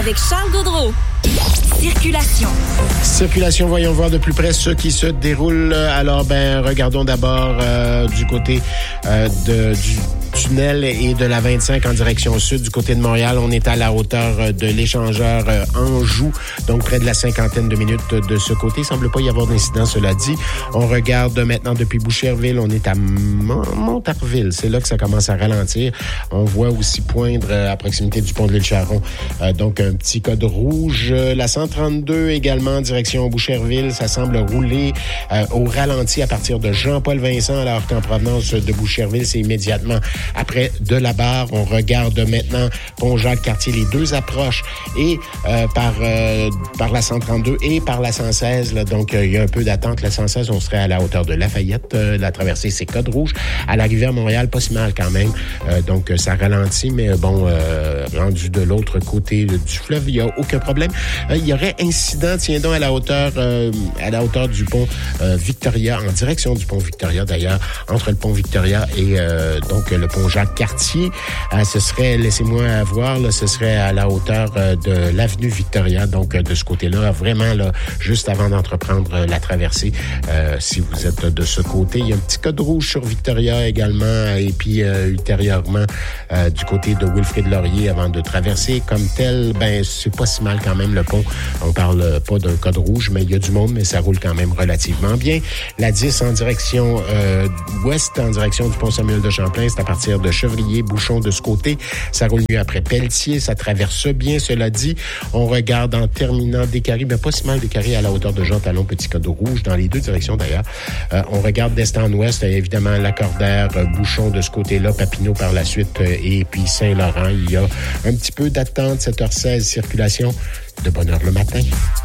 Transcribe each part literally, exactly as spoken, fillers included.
avec Charles Gaudreau. Circulation. Circulation, voyons voir de plus près ce qui se déroule. Alors, ben, regardons d'abord euh, du côté euh, de, du tunnel et de la vingt-cinq en direction sud. Du côté de Montréal, on est à la hauteur de l'échangeur euh, Anjou, donc près de la cinquantaine de minutes de ce côté. Il semble pas y avoir d'incident, cela dit. On regarde maintenant depuis Boucherville, on est à Montarville. C'est là que ça commence à ralentir. On voit aussi poindre euh, à proximité du pont de l'Île-Charron, euh, donc un petit code rouge. La cent trente-deux également en direction Boucherville, ça semble rouler euh, au ralenti à partir de Jean-Paul-Vincent, alors qu'en provenance de Boucherville, c'est immédiatement après de la barre. On regarde maintenant Pont-Jacques-Cartier, les deux approches, et euh, par euh, par la cent trente-deux et par la cent seize. Là, donc, il euh, y a un peu d'attente. La cent seize, on serait à la hauteur de Lafayette. Euh, la traversée, c'est code rouge. À l'arrivée à Montréal, pas si mal quand même. Euh, donc, ça ralentit, mais bon, euh, rendu de l'autre côté du fleuve, il n'y a aucun problème. Euh, il y aurait incident, tiens donc, à la hauteur euh, à la hauteur du pont euh, Victoria, en direction du pont Victoria d'ailleurs, entre le pont Victoria et euh, donc le pont Jacques-Cartier. Euh, ce serait, laissez-moi voir, là, ce serait à la hauteur euh, de l'avenue Victoria, donc euh, de ce côté-là, vraiment là, juste avant d'entreprendre euh, la traversée. Euh, si vous êtes de ce côté, il y a un petit code rouge sur Victoria également, et puis euh, ultérieurement euh, du côté de Wilfrid Laurier avant de traverser. Comme tel, ben c'est pas si mal quand même le pont. On parle pas d'un code rouge, mais il y a du monde, mais ça roule quand même relativement bien. La dix en direction euh, ouest, en direction du pont Samuel de Champlain, c'est à partir de Chevrier, Bouchon de ce côté. Ça roule mieux après Pelletier, ça traverse bien, cela dit. On regarde en terminant Descaries, mais pas si mal Descaries à la hauteur de Jean Talon, petit code rouge, dans les deux directions d'ailleurs. Euh, on regarde d'est en ouest, évidemment Lacordaire, Bouchon de ce côté-là, Papineau par la suite, et puis Saint-Laurent. Il y a un petit peu d'attente, sept heures seize, circulation. De bonne heure le matin.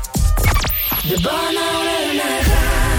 De bonne heure le matin.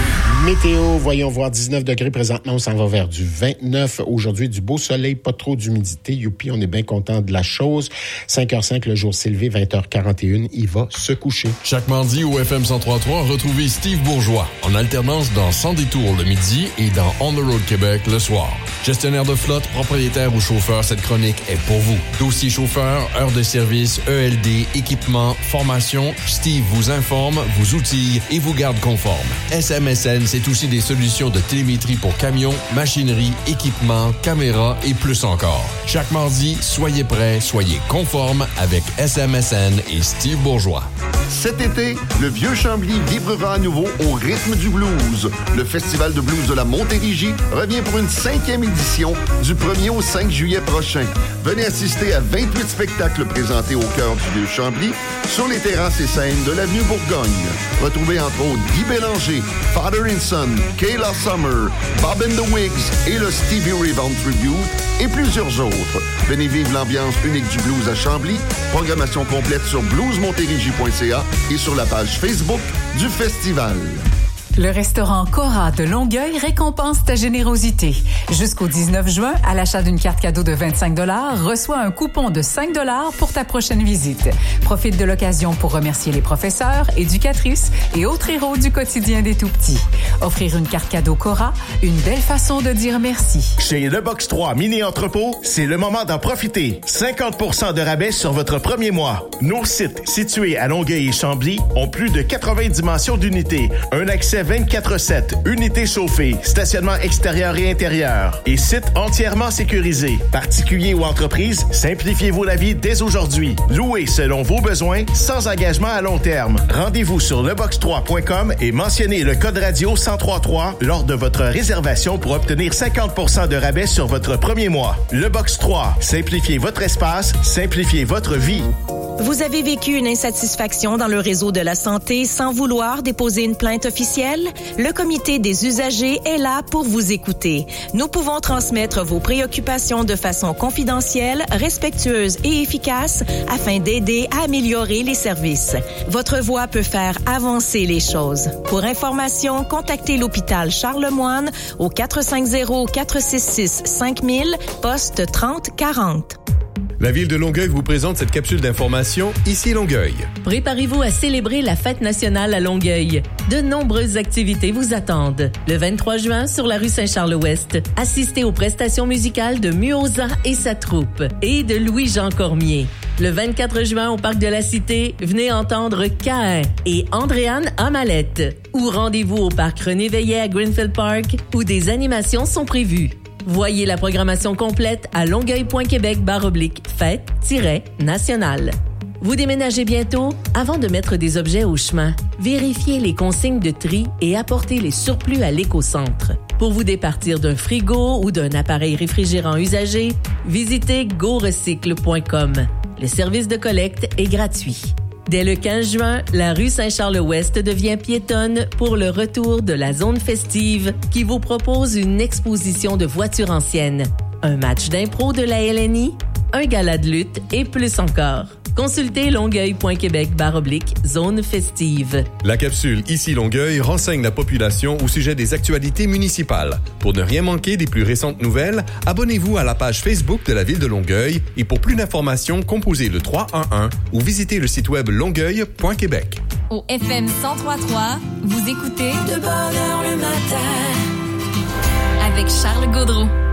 Météo, voyons voir, dix-neuf degrés présentement, on s'en va vers du vingt-neuf. Aujourd'hui, du beau soleil, pas trop d'humidité. Youpi, on est bien content de la chose. cinq heures cinq, le jour s'est levé, vingt heures quarante et un, il va se coucher. Chaque mardi au F M cent trois point trois, retrouvez Steve Bourgeois en alternance dans Sans détour le midi et dans On the Road Québec le soir. Gestionnaire de flotte, propriétaire ou chauffeur, cette chronique est pour vous. Dossier chauffeur, heures de service, E L D, équipement, formation, Steve vous informe, vous outille et vous garde conforme. S M S N, c'est aussi des solutions de télémétrie pour camions, machinerie, équipements, caméras et plus encore. Chaque mardi, soyez prêts, soyez conformes avec S M S N et Steve Bourgeois. Cet été, le Vieux-Chambly vibrera à nouveau au rythme du blues. Le Festival de blues de la Montérégie revient pour une cinquième édition du premier au cinq juillet prochain. Venez assister à vingt-huit spectacles présentés au cœur du Vieux-Chambly sur les terrasses et scènes de l'avenue Bourgogne. Retrouvez entre autres Guy Bélanger, Father and Son, Kayla Summer, Bob and the Wigs et le Stevie Ray Vaughan Tribute et plusieurs autres. Venez vivre l'ambiance unique du blues à Chambly. Programmation complète sur blues montérégie point c a et sur la page Facebook du festival. Le restaurant Cora de Longueuil récompense ta générosité. Jusqu'au dix-neuf juin, à l'achat d'une carte cadeau de vingt-cinq dollars, reçois un coupon de cinq dollars pour ta prochaine visite. Profite de l'occasion pour remercier les professeurs, éducatrices et autres héros du quotidien des tout-petits. Offrir une carte cadeau Cora, une belle façon de dire merci. Chez Le Box trois Mini Entrepôt, c'est le moment d'en profiter. cinquante pour cent de rabais sur votre premier mois. Nos sites, situés à Longueuil et Chambly, ont plus de quatre-vingts dimensions d'unités, un accès vingt-quatre sept, unités chauffées, stationnement extérieur et intérieur et site entièrement sécurisé. Particuliers ou entreprises, simplifiez-vous la vie dès aujourd'hui. Louez selon vos besoins, sans engagement à long terme. Rendez-vous sur le box trois point com et mentionnez le code radio cent trois trois lors de votre réservation pour obtenir cinquante pour cent de rabais sur votre premier mois. Le Box trois, simplifiez votre espace, simplifiez votre vie. Vous avez vécu une insatisfaction dans le réseau de la santé sans vouloir déposer une plainte officielle? Le comité des usagers est là pour vous écouter. Nous pouvons transmettre vos préoccupations de façon confidentielle, respectueuse et efficace afin d'aider à améliorer les services. Votre voix peut faire avancer les choses. Pour information, contactez l'hôpital Charlemagne au quatre cinq zéro, quatre six six, cinq mille, poste trente quarante. La Ville de Longueuil vous présente cette capsule d'information Ici Longueuil. Préparez-vous à célébrer la fête nationale à Longueuil. De nombreuses activités vous attendent. Le vingt-trois juin, sur la rue Saint-Charles-Ouest, assistez aux prestations musicales de Muoza et sa troupe et de Louis-Jean Cormier. Le vingt-quatre juin, au Parc de la Cité, venez entendre Cain et Andréane Amalette. Ou rendez-vous au Parc René Veillet à Greenfield Park, où des animations sont prévues. Voyez la programmation complète à longueuil.québec barre oblique fête-nationale. Vous déménagez bientôt? Avant de mettre des objets au chemin, vérifiez les consignes de tri et apportez les surplus à l'éco-centre. Pour vous départir d'un frigo ou d'un appareil réfrigérant usagé, visitez go recycle point com. Le service de collecte est gratuit. Dès le quinze juin, la rue Saint-Charles-Ouest devient piétonne pour le retour de la zone festive qui vous propose une exposition de voitures anciennes, un match d'impro de la L N I, un gala de lutte et plus encore. Consultez longueuil.québec barre oblique zone festive. La capsule Ici Longueuil renseigne la population au sujet des actualités municipales. Pour ne rien manquer des plus récentes nouvelles, abonnez-vous à la page Facebook de la Ville de Longueuil et pour plus d'informations, composez le trois un un ou visitez le site web longueuil point québec. Au F M cent trois virgule trois, vous écoutez De bonne heure le matin avec Charles Gaudreau.